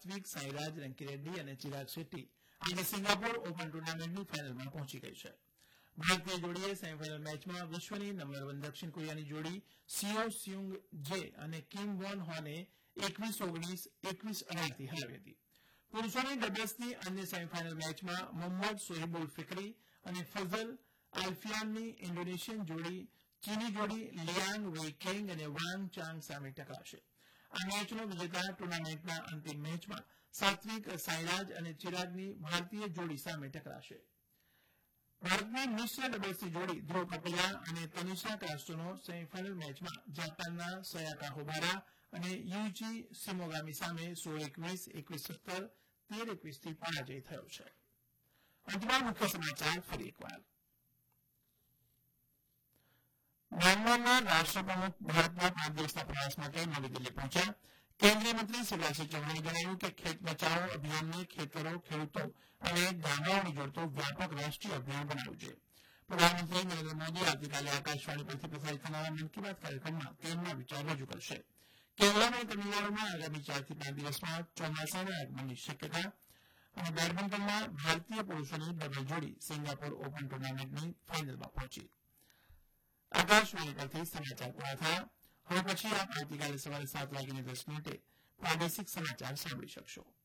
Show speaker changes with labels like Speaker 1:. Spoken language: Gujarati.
Speaker 1: સાત્વિક, સાઈરાજ રંકીરેડ્ડી અને ચિરાગ શેટ્ટી આજે સિંગાપોર ઓપન ટુર્નામેન્ટની ફાઇનલમાં પહોંચી ગઈ છે. ભારતીય જોડીએ સેમીફાઇનલ મેચમાં વિશ્વની નંબર 1 દક્ષિણ કોરિયાની જોડી સિયો સ્યુંગ જે અને કિમ વોન હોને 21-19, 21-18થી હરાવી હતી. પુરુષોની ડબલ્સની અન્ય સેમીફાઇનલ મેચમાં મોહમ્મદ સોહિબુલ ફિક્રી અને ફઝલ આલ્ફિયાનની ઇન્ડોનેશિયન જોડી ચીની જોડી લિયાંગ વેઈ કેંગ અને વાંગ ચાંગ સામે ટકરાશે. આ મેચનો વિજેતા ટુર્નામેન્ટના અંતિમ મેચમાં સાત્વિક, સાઈરાજ અને ચિરાગની ભારતીય જોડી સામે ટકરાશે. ભારતની મિશ્ર ડબલ્સની જોડી ધ્રુવ કપિલા અને તનિષા કાસ્ટોનો સેમીફાઇનલ મેચમાં જાપાનના સયાકા હોબારા અને યુઇચી સિમોગામી સામે 16-21, 21-17, 13-21થી પરાજય થયો છે. અંતમાં મુખ્ય સમાચાર ફરી એકવાર. મ્યાનમારના રાષ્ટ્રપ્રમુખ ભારતના 5 દિવસના પ્રવાસ માટે નવી દિલ્હી પહોંચ્યા. કેન્દ્રીય મંત્રી શિવરાજસિંહ ચૌહાણે જણાવ્યું કે ખેત બચાવો અભિયાનને ખેતરો, ખેડૂતો અને ગામડાઓને જોડતો વ્યાપક રાષ્ટ્રીય અભિયાન બનાવ્યું છે. પ્રધાનમંત્રી નરેન્દ્ર મોદી આવતીકાલે આકાશવાણી પરથી પ્રસારિત થનારા મન કી બાત કાર્યક્રમમાં તેમના વિચાર રજૂ કરશે. કેરળ અને તમિલનાડુમાં આગામી 4 થી 5 દિવસમાં ચોમાસાના આગમનની શક્યતા. અને બેડમિન્ટનમાં ભારતીય પુરુષોની ડબલ જોડી સિંગાપોર ઓપન ટુર્નામેન્ટની ફાઇનલમાં પહોંચી. આકાશવાણી પરથી સમાચાર પૂરા થયા. હવે પછી આપ આવતીકાલે સવારે 7:10 પ્રાદેશિક સમાચાર સાંભળી શકશો.